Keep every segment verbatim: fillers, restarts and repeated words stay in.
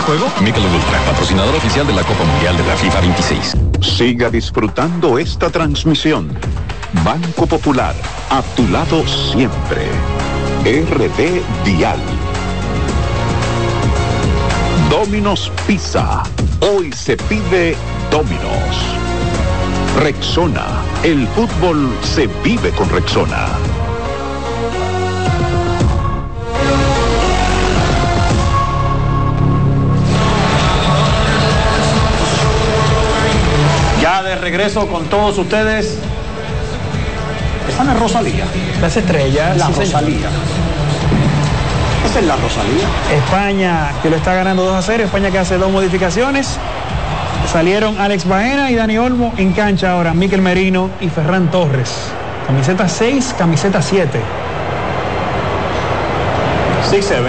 juego? Michelob Ultra, patrocinador oficial de la Copa Mundial de la FIFA veintiséis. Siga disfrutando esta transmisión. Banco Popular, a tu lado siempre. R D Dial. Domino's Pizza. Hoy se pide Domino's. Rexona. El fútbol se vive con Rexona. Ya de regreso con todos ustedes. Esa es Rosalía. Las estrellas. La sí, Rosalía. Esa es la Rosalía. España que lo está ganando dos a cero. España que hace dos modificaciones. Salieron Alex Baena y Dani Olmo en cancha ahora. Mikel Merino y Ferran Torres. Camiseta seis, camiseta siete. seis siete.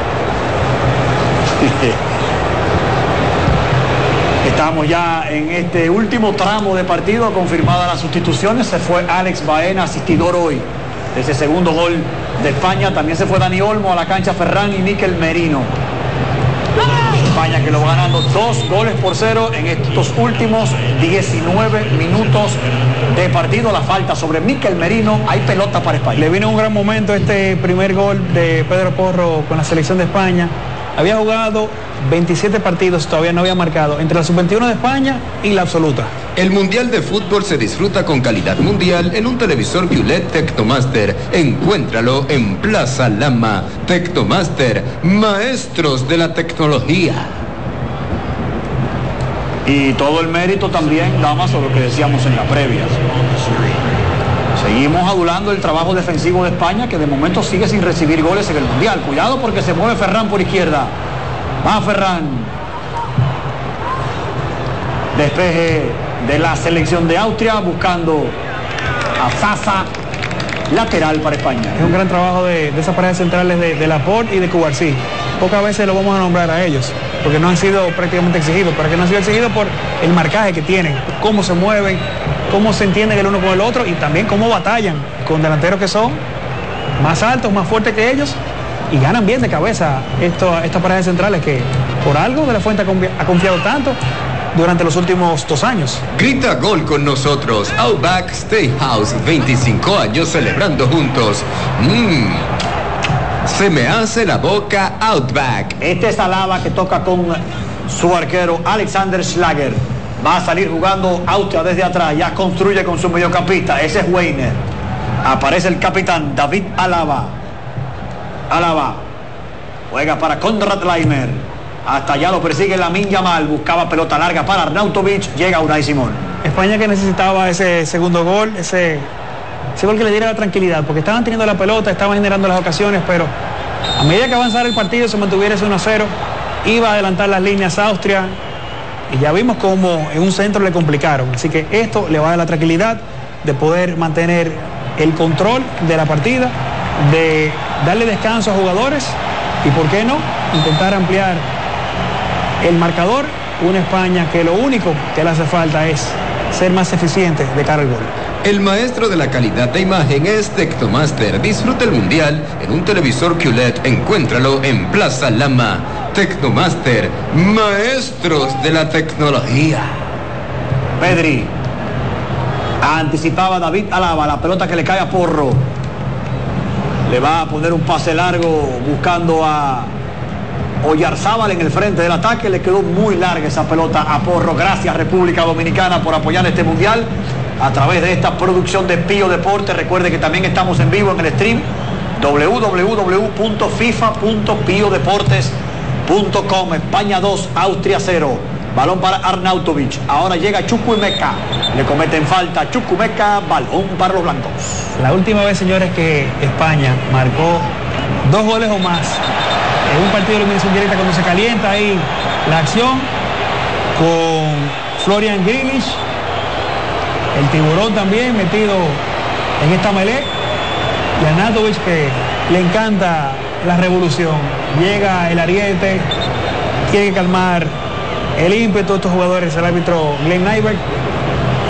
Estamos ya en este último tramo de partido, confirmadas las sustituciones. Se fue Alex Baena, asistidor hoy de ese segundo gol de España. También se fue Dani Olmo a la cancha, Ferran y Mikel Merino. España que lo va ganando dos goles por cero en estos últimos diecinueve minutos de partido. La falta sobre Mikel Merino, hay pelota para España. Le vino un gran momento este primer gol de Pedro Porro con la selección de España. Había jugado veintisiete partidos, todavía no había marcado, entre la sub veintiuno de España y la absoluta. El Mundial de Fútbol se disfruta con calidad mundial en un televisor Q L E D Tecnomaster. Encuéntralo en Plaza Lama. Tecnomaster, maestros de la tecnología. Y todo el mérito también, damas, sobre lo que decíamos en la previa. Seguimos adulando el trabajo defensivo de España, que de momento sigue sin recibir goles en el Mundial. Cuidado porque se mueve Ferran por izquierda. Va Ferran. Despeje de la selección de Austria, buscando a Zaza. Lateral para España. Es un gran trabajo de, de esas parejas centrales de, de Laporte y de Cubarsí. Pocas veces lo vamos a nombrar a ellos, porque no han sido prácticamente exigidos, pero que no han sido exigidos por el marcaje que tienen, cómo se mueven, cómo se entienden el uno con el otro y también cómo batallan con delanteros que son más altos, más fuertes que ellos y ganan bien de cabeza esto, estas parejas centrales que por algo De La Fuente ha confiado tanto durante los últimos dos años. Grita gol con nosotros. Outback Steakhouse, veinticinco años celebrando juntos. Mmm. Se me hace la boca Outback. Este es Alaba que toca con su arquero Alexander Schlager. Va a salir jugando Austria desde atrás. Ya construye con su mediocampista. Ese es Weiner. Aparece el capitán David Alaba. Alaba. Juega para Konrad Laimer. Hasta allá lo persigue Lamine Yamal. Buscaba pelota larga para Arnautovic. Llega Unai Simón. España que necesitaba ese segundo gol. Ese, ese gol que le diera la tranquilidad. Porque estaban teniendo la pelota, estaban generando las ocasiones. Pero a medida que avanzara el partido, se mantuviera ese uno a cero. Iba a adelantar las líneas Austria. Y ya vimos cómo en un centro le complicaron. Así que esto le va a dar la tranquilidad de poder mantener el control de la partida, de darle descanso a jugadores y, ¿por qué no?, intentar ampliar el marcador. Una España que lo único que le hace falta es ser más eficiente de cara al gol. El maestro de la calidad de imagen es Tecnomaster. Disfruta el Mundial en un televisor Q L E D. Encuéntralo en Plaza Lama. Tecnomaster, maestros de la tecnología. Pedri. Anticipaba David Alaba, la pelota que le cae a Porro. Le va a poner un pase largo buscando a Oyarzábal en el frente del ataque. Le quedó muy larga esa pelota a Porro. Gracias República Dominicana por apoyar este Mundial a través de esta producción de Pío Deportes. Recuerde que también estamos en vivo en el stream w w w punto fifa punto pio deportes punto com. España dos, Austria cero. Balón para Arnautovic. Ahora llega Chukwuemeka. Le cometen falta Chukwuemeka. Balón para los blancos. La última vez, señores, que España marcó dos goles o más en un partido de eliminación directa, cuando se calienta ahí la acción con Florian Grilish, el tiburón también metido en esta melee, y Arnautovic que le encanta la revolución. Llega el ariete, tiene que calmar el ímpetu de estos jugadores. El árbitro Glenn Nyberg